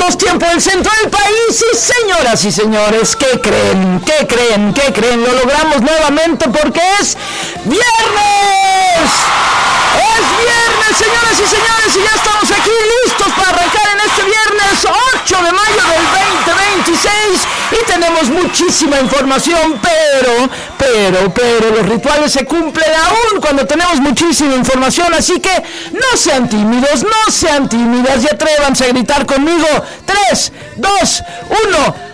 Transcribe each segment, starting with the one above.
minutos, tiempo del centro del país. Y señoras y señores, ¿qué creen? Lo logramos nuevamente porque es viernes. Es viernes, señoras y señores, y ya estamos aquí listos para arrancar en este viernes 8 de mayo del 2026 y tenemos muchísima información, pero los rituales se cumplen aún cuando tenemos muchísima información, así que no sean tímidos, no sean tímidas y atrévanse a gritar conmigo. 3, 2, 1.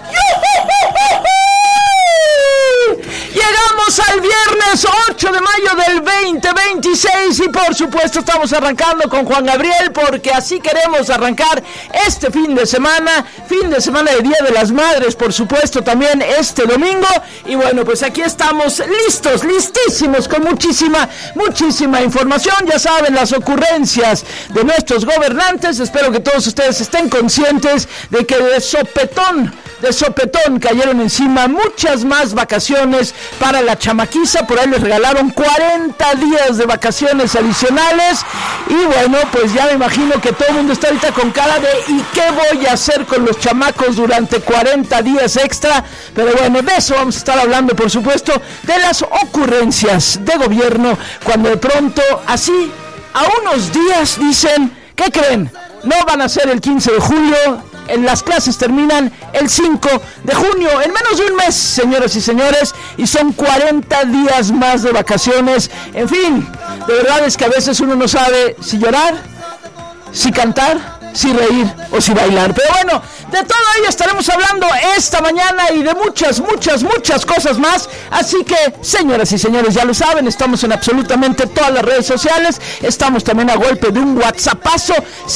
Llegamos al viernes 8 de mayo del 2026 y por supuesto estamos arrancando con Juan Gabriel porque así queremos arrancar este fin de semana de Día de las Madres, por supuesto también este domingo. Y bueno, pues aquí estamos listísimos con muchísima información. Ya saben, las ocurrencias de nuestros gobernantes. Espero que todos ustedes estén conscientes de que de sopetón cayeron encima muchas más vacaciones para la chamaquiza. Por ahí les regalaron 40 días de vacaciones adicionales y bueno, pues ya me imagino que todo el mundo está ahorita con cara de ¿y qué voy a hacer con los chamacos durante 40 días extra? Pero bueno, de eso vamos a estar hablando, por supuesto, de las ocurrencias de gobierno cuando de pronto así a unos días dicen, ¿qué creen? No van a ser el 15 de julio, las clases terminan el 5 de junio, en menos de un mes, señoras y señores, y son 40 días más de vacaciones. En fin, de verdad es que a veces uno no sabe si llorar, si cantar, si reír o si bailar. Pero bueno, de todo ello estaremos hablando esta mañana y de muchas cosas más. Así que, señoras y señores, ya lo saben, estamos en absolutamente todas las redes sociales. Estamos también a golpe de un WhatsAppazo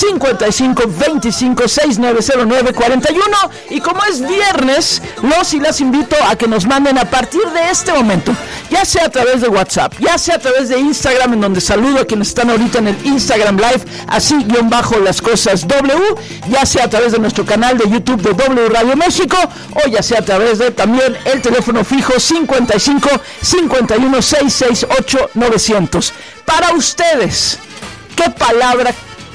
55 25 6909 41. Y como es viernes, los y las invito a que nos manden a partir de este momento, ya sea a través de WhatsApp, ya sea a través de Instagram, en donde saludo a quienes están ahorita en el Instagram Live, así _las cosas W, ya sea a través de nuestro canal de YouTube de W Radio México, o ya sea a través de también el teléfono fijo 55 51 668 900. Para ustedes, ¿qué palabra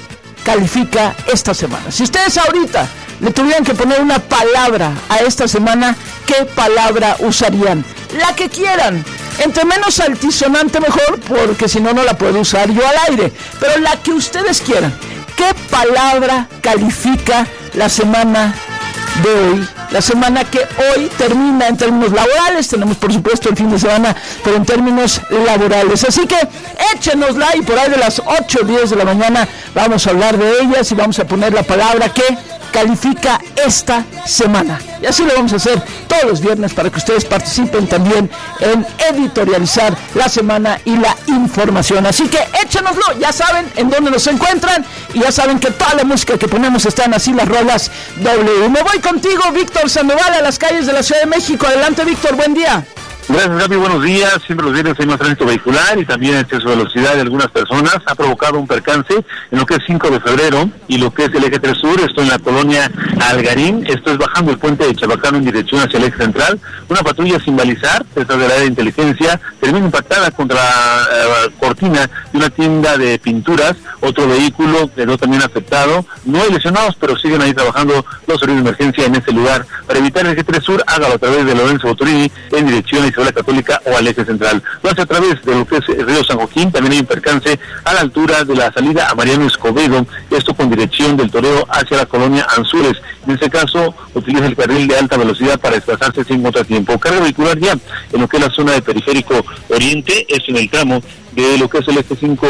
califica esta semana? Si ustedes ahorita le tuvieran que poner una palabra a esta semana, ¿qué palabra usarían? La que quieran. Entre menos altisonante mejor, porque si no, no la puedo usar yo al aire. Pero la que ustedes quieran. ¿Qué palabra califica la semana de hoy? La semana que hoy termina en términos laborales. Tenemos por supuesto el fin de semana, pero en términos laborales. Así que échenosla y por ahí de las 8 o 10 de la mañana vamos a hablar de ellas y vamos a poner la palabra que califica esta semana. Y así lo vamos a hacer todos los viernes para que ustedes participen también en editorializar la semana y la información. Así que échenoslo, ya saben en dónde nos encuentran y ya saben que toda la música que ponemos está en Así las Rolas W. Me voy contigo, Víctor Sandoval, a las calles de la Ciudad de México. Adelante, Víctor, buen día. Gracias, Gaby, buenos días. Siempre los viernes hay más tránsito vehicular y también exceso de velocidad de algunas personas. Ha provocado un percance en lo que es 5 de febrero y lo que es el eje 3 sur, esto en la colonia Algarín. Esto es bajando el puente de Chabacano en dirección hacia el eje central. Una patrulla sin balizar, detrás del área de inteligencia, termina impactada contra la cortina de una tienda de pinturas. Otro vehículo quedó también afectado. No hay lesionados, pero siguen ahí trabajando los servicios de emergencia en este lugar. Para evitar el eje 3 sur, hágalo a través de Lorenzo Boturini en dirección a Isabela Católica o al eje central. Lo hace a través de lo que es el río San Joaquín. También hay un percance a la altura de la salida a Mariano Escobedo, esto con dirección del Toreo hacia la colonia Anzures. En este caso, utiliza el carril de alta velocidad para desplazarse sin contratiempo. Carga vehicular ya en lo que es la zona de Periférico Oriente, es en el tramo de lo que es el eje 5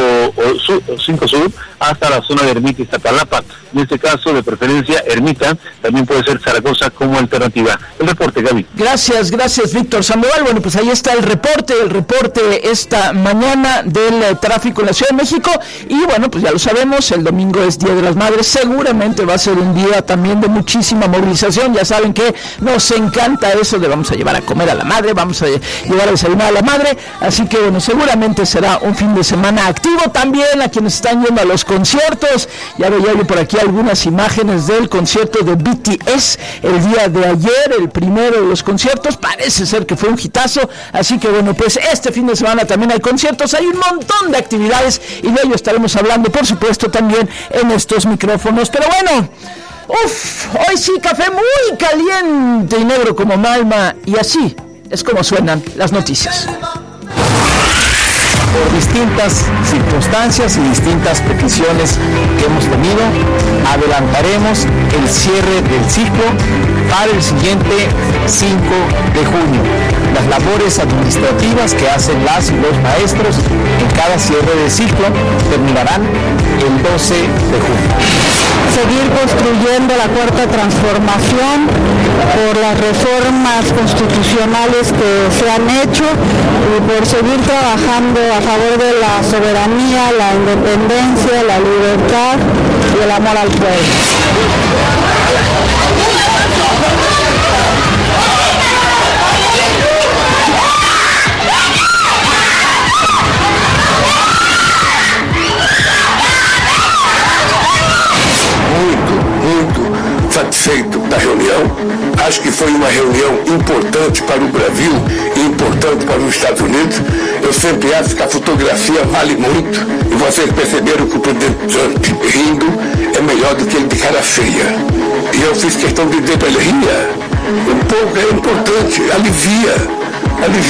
sur hasta la zona de Ermita y Iztapalapa. En este caso, de preferencia, Ermita, también puede ser Zaragoza como alternativa. El reporte, Gaby. Gracias, Víctor Sandoval. Bueno, pues ahí está el reporte esta mañana del tráfico en la Ciudad de México. Y bueno, pues ya lo sabemos, el domingo es Día de las Madres. Seguramente va a ser un día también de muchísima movilización. Ya saben que nos encanta eso de vamos a llevar a comer a la madre, vamos a llevar a desayunar a la madre. Así que bueno, seguramente será un fin de semana activo. También a quienes están yendo a los conciertos, ya veía yo por aquí algunas imágenes del concierto de BTS el día de ayer, el primero de los conciertos, parece ser que fue un hitazo, así que bueno, pues este fin de semana también hay conciertos, hay un montón de actividades y de ello estaremos hablando por supuesto también en estos micrófonos. Pero bueno, Uf, hoy sí, café muy caliente y negro como Malma, y así es como suenan las noticias. Por distintas circunstancias y distintas peticiones que hemos tenido, adelantaremos el cierre del ciclo para el siguiente 5 de junio. Las labores administrativas que hacen las y los maestros en cada cierre de ciclo terminarán el 12 de junio. Seguir construyendo la cuarta transformación por las reformas constitucionales que se han hecho y por seguir trabajando a favor de la soberanía, la independencia, la libertad y el amor al pueblo. Muito satisfeito da reunião. Acho que foi uma reunião importante para o Brasil e importante para os Estados Unidos. Eu sempre acho que a fotografia vale muito e vocês perceberam que o presidente Trump rindo é melhor do que ele de cara feia. E eu fiz questão de dizer para ele, ria, um pouco é importante, alivia.